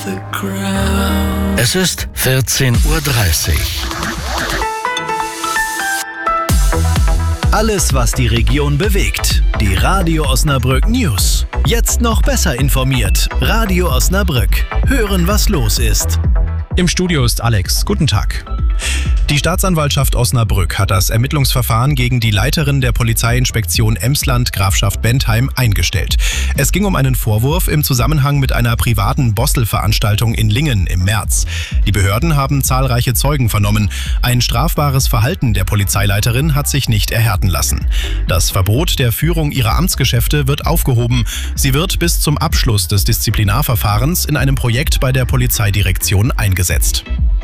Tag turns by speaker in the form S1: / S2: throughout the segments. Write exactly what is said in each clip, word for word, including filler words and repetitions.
S1: Es ist vierzehn Uhr dreißig.
S2: Alles, was die Region bewegt. Die Radio Osnabrück News. Jetzt noch besser informiert. Radio Osnabrück. Hören, was los ist.
S3: Im Studio ist Alex. Guten Tag. Die Staatsanwaltschaft Osnabrück hat das Ermittlungsverfahren gegen die Leiterin der Polizeiinspektion Emsland Grafschaft Bentheim eingestellt. Es ging um einen Vorwurf im Zusammenhang mit einer privaten Bossel-Veranstaltung in Lingen im März. Die Behörden haben zahlreiche Zeugen vernommen. Ein strafbares Verhalten der Polizeileiterin hat sich nicht erhärten lassen. Das Verbot der Führung ihrer Amtsgeschäfte wird aufgehoben. Sie wird bis zum Abschluss des Disziplinarverfahrens in einem Projekt bei der Polizeidirektion eingesetzt.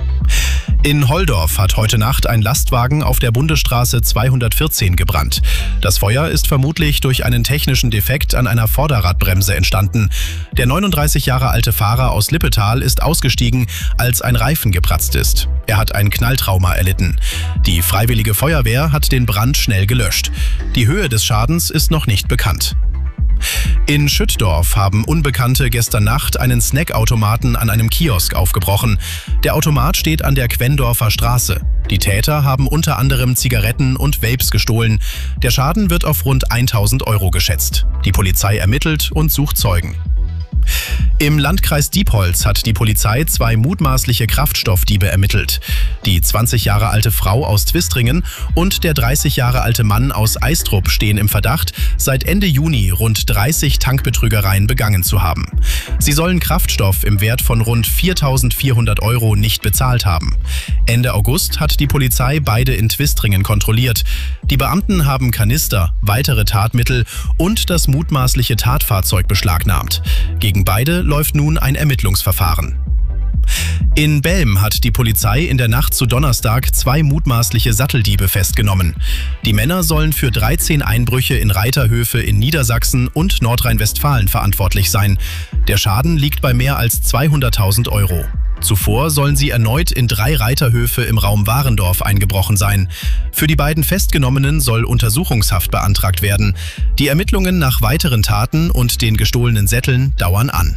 S3: In Holdorf hat heute Nacht ein Lastwagen auf der Bundesstraße zweihundertvierzehn gebrannt. Das Feuer ist vermutlich durch einen technischen Defekt an einer Vorderradbremse entstanden. Der neununddreißig Jahre alte Fahrer aus Lippetal ist ausgestiegen, als ein Reifen geplatzt ist. Er hat ein Knalltrauma erlitten. Die Freiwillige Feuerwehr hat den Brand schnell gelöscht. Die Höhe des Schadens ist noch nicht bekannt. In Schüttdorf haben Unbekannte gestern Nacht einen Snackautomaten an einem Kiosk aufgebrochen. Der Automat steht an der Quendorfer Straße. Die Täter haben unter anderem Zigaretten und Vapes gestohlen. Der Schaden wird auf rund tausend Euro geschätzt. Die Polizei ermittelt und sucht Zeugen. Im Landkreis Diepholz hat die Polizei zwei mutmaßliche Kraftstoffdiebe ermittelt. Die zwanzig Jahre alte Frau aus Twistringen und der dreißig Jahre alte Mann aus Eistrup stehen im Verdacht, seit Ende Juni rund dreißig Tankbetrügereien begangen zu haben. Sie sollen Kraftstoff im Wert von rund viertausendvierhundert Euro nicht bezahlt haben. Ende August hat die Polizei beide in Twistringen kontrolliert. Die Beamten haben Kanister, weitere Tatmittel und das mutmaßliche Tatfahrzeug beschlagnahmt. Gegen beide läuft nun ein Ermittlungsverfahren. In Belm hat die Polizei in der Nacht zu Donnerstag zwei mutmaßliche Satteldiebe festgenommen. Die Männer sollen für dreizehn Einbrüche in Reiterhöfe in Niedersachsen und Nordrhein-Westfalen verantwortlich sein. Der Schaden liegt bei mehr als zweihunderttausend Euro. Zuvor sollen sie erneut in drei Reiterhöfe im Raum Warendorf eingebrochen sein. Für die beiden Festgenommenen soll Untersuchungshaft beantragt werden. Die Ermittlungen nach weiteren Taten und den gestohlenen Sätteln dauern an.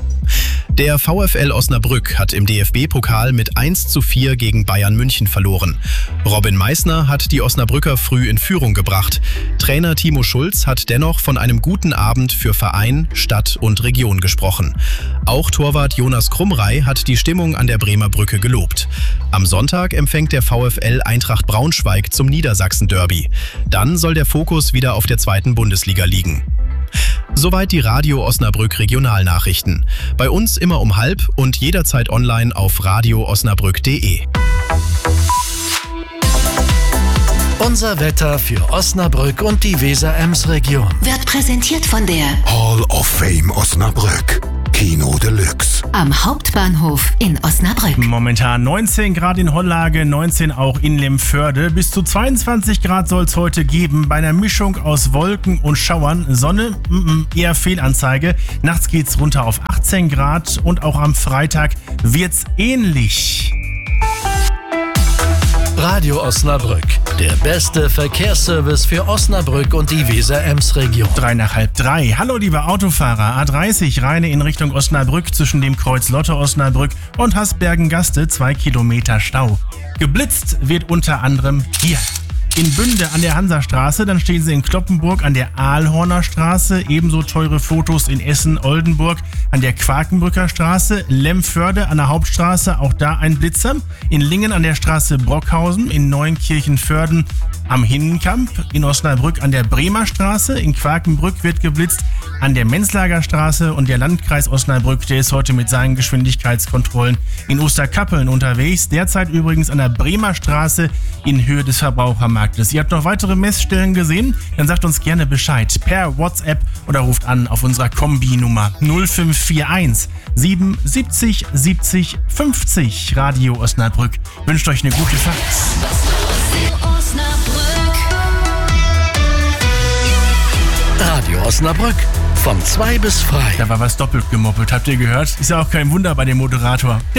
S3: Der VfL Osnabrück hat im D F B-Pokal mit eins zu vier gegen Bayern München verloren. Robin Meissner hat die Osnabrücker früh in Führung gebracht. Trainer Timo Schulz hat dennoch von einem guten Abend für Verein, Stadt und Region gesprochen. Auch Torwart Jonas Krumrei hat die Stimmung an der Bremer Brücke gelobt. Am Sonntag empfängt der VfL Eintracht Braunschweig zum Niedersachsen-Derby. Dann soll der Fokus wieder auf der zweiten Bundesliga liegen. Soweit die Radio Osnabrück Regionalnachrichten. Bei uns immer um halb und jederzeit online auf radio osnabrück punkt de.
S1: Unser Wetter für Osnabrück und die Weser-Ems-Region
S4: Wird präsentiert von der
S5: Hall of Fame Osnabrück. Kino Deluxe.
S4: am Hauptbahnhof in Osnabrück.
S6: Momentan neunzehn Grad in Hollage, neunzehn auch in Lemförde. Bis zu zweiundzwanzig Grad soll es heute geben. Bei einer Mischung aus Wolken und Schauern. Sonne, m-m, eher Fehlanzeige. Nachts geht's runter auf achtzehn Grad und auch am Freitag wird's ähnlich.
S1: Radio Osnabrück, der beste Verkehrsservice für Osnabrück und die Weser-Ems-Region.
S6: Drei nach halb drei. Hallo liebe Autofahrer. A dreißig Rheine in Richtung Osnabrück zwischen dem Kreuz Lotte-Osnabrück und Hasbergen-Gaste, zwei Kilometer Stau. Geblitzt wird unter anderem hier. In Bünde an der Hansastraße, dann stehen sie in Kloppenburg an der Aalhorner Straße, ebenso teure Fotos in Essen-Oldenburg an der Quakenbrücker Straße, Lemförde an der Hauptstraße, auch da ein Blitzer, in Lingen an der Straße Brockhausen, in Neunkirchen-Förden am Hinnenkamp, in Osnabrück an der Bremer Straße, in Quakenbrück wird geblitzt, an der Menzlager Straße und der Landkreis Osnabrück, der ist heute mit seinen Geschwindigkeitskontrollen in Osterkappeln unterwegs, derzeit übrigens an der Bremer Straße in Höhe des Verbrauchermarktes. Ihr habt noch weitere Messstellen gesehen? Dann sagt uns gerne Bescheid per WhatsApp oder ruft an auf unserer Kombi-Nummer null fünf vier eins sieben siebzig siebzig fünfzig. Radio Osnabrück wünscht euch eine gute Fahrt.
S1: Radio Osnabrück, von zwei bis frei.
S6: Da war was doppelt gemoppelt, habt ihr gehört? Ist ja auch kein Wunder bei dem Moderator. Der